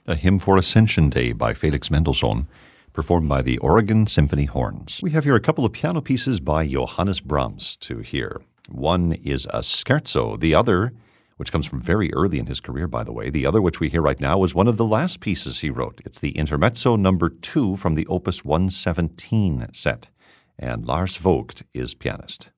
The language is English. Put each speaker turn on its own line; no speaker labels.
A Hymn for Ascension Day by Felix Mendelssohn, performed by the Oregon Symphony Horns. We have here a couple of piano pieces by Johannes Brahms to hear. One is a scherzo. The other, which comes from very early in his career, by the way, the other, which we hear right now, is one of the last pieces he wrote. It's the Intermezzo number 2 from the Opus 117 set. And Lars Vogt is pianist.